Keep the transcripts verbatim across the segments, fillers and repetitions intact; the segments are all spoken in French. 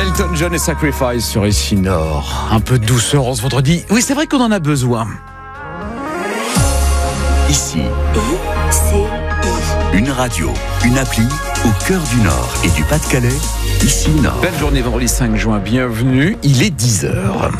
Elton John et Sacrifice sur Ici Nord. Un peu de douceur en ce vendredi. Oui, c'est vrai qu'on en a besoin. Ici, I C I. une radio, une appli au cœur du Nord et du Pas-de-Calais. Ici Nord. Belle journée vendredi cinq juin, bienvenue. Il est dix heures.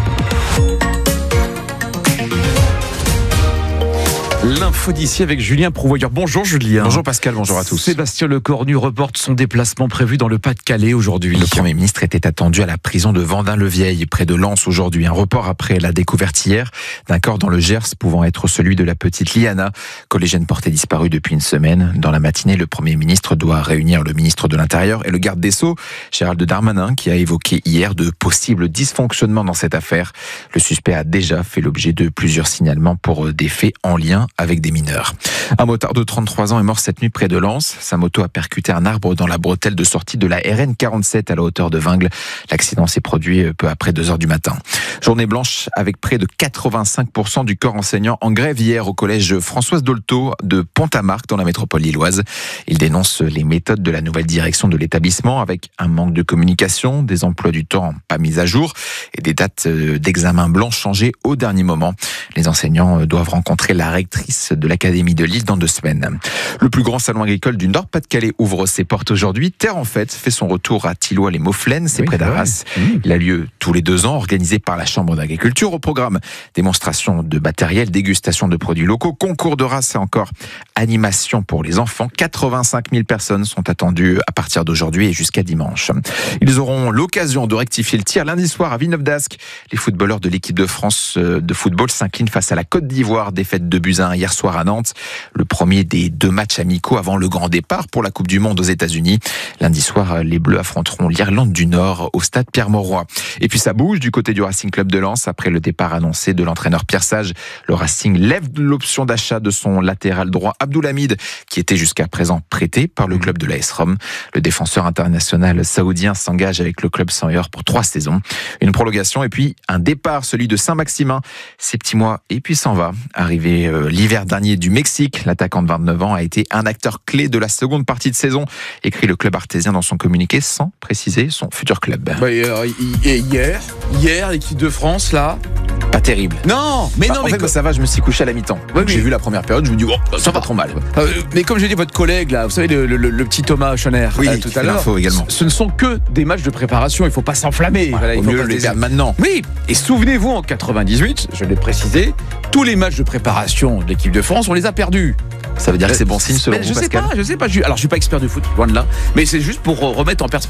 L'info d'ici avec Julien Prouvoyeur. Bonjour Julien. Bonjour Pascal, bonjour à tous. Sébastien Lecornu reporte son déplacement prévu dans le Pas-de-Calais aujourd'hui. Le Premier ministre était attendu à la prison de Vendin-le-Vieil, près de Lens aujourd'hui. Un report après la découverte hier d'un corps dans le Gers pouvant être celui de la petite Liana, collégienne portée disparue depuis une semaine. Dans la matinée, le Premier ministre doit réunir le ministre de l'Intérieur et le garde des Sceaux, Gérald Darmanin, qui a évoqué hier de possibles dysfonctionnements dans cette affaire. Le suspect a déjà fait l'objet de plusieurs signalements pour des faits en lien avec des mineurs. Un motard de trente-trois ans est mort cette nuit près de Lens. Sa moto a percuté un arbre dans la bretelle de sortie de la R N quarante-sept à la hauteur de Vingles. L'accident s'est produit peu après deux heures du matin. Journée blanche avec près de quatre-vingt-cinq pour cent du corps enseignant en grève hier au collège Françoise Dolto de Pont-à-Marc dans la métropole lilloise. Il dénonce les méthodes de la nouvelle direction de l'établissement avec un manque de communication, des emplois du temps pas mis à jour et des dates d'examen blancs changées au dernier moment. Les enseignants doivent rencontrer la rectrice de l'Académie de Lille dans deux semaines. Le plus grand salon agricole du Nord-Pas-de-Calais ouvre ses portes aujourd'hui. Terre en Fête fait son retour à Thilloy-les-Mauflaines, c'est oui, près d'Arras. Ouais. Il a lieu tous les deux ans, organisé par la Chambre d'agriculture. Au programme, démonstration de matériel, dégustation de produits locaux, concours de races et encore animation pour les enfants. quatre-vingt-cinq mille personnes sont attendues à partir d'aujourd'hui et jusqu'à dimanche. Ils auront l'occasion de rectifier le tir lundi soir à Villeneuve-d'Ascq. Les footballeurs de l'équipe de France de football s'inclinent face à la Côte d'Ivoire, défaite de buts à un hier soir à Nantes. Le premier des deux matchs amicaux avant le grand départ pour la Coupe du Monde aux États-Unis. Lundi soir, les Bleus affronteront l'Irlande du Nord au stade Pierre-Mauroy. Et puis ça bouge du côté du Racing Club de Lens après le départ annoncé de l'entraîneur Pierre Sage. Le Racing lève l'option d'achat de son latéral droit Abdoulhamid, qui était jusqu'à présent prêté par le club de l'A S Rome. Le défenseur international saoudien s'engage avec le club senior pour trois saisons. Une prolongation et puis un départ, celui de Saint-Maximin. Ses petits mois et puis s'en va. Arrivé euh, l'hiver dernier du Mexique, l'attaquant de vingt-neuf ans a été un acteur clé de la seconde partie de saison, écrit le club artésien dans son communiqué sans préciser son futur club. Bah, euh, hier, hier, l'équipe de France, là... Pas terrible. Non, mais bah, non, en mais fait, co- ça va, je me suis couché à la mi-temps. Oui, J'ai oui. vu la première période, je me dis, oh, ça, ça va trop mal. Euh, mais comme j'ai dit, votre collègue, là, vous savez, le, le, le petit Thomas Schoner, oui, euh, tout à l'heure, également. Ce, ce ne sont que des matchs de préparation, il ne faut pas s'enflammer. Ouais, voilà, il au faut mieux pas les se perdre maintenant. Oui, et souvenez-vous, en quatre-vingt-dix-huit, je l'ai précisé, tous les matchs de préparation de l'équipe de France, on les a perdus. Ça veut dire que c'est bon signe selon mais vous, je sais Pascal? pas, je sais pas. Je, alors, je suis pas expert du foot, loin de là, mais c'est juste pour remettre en perspective.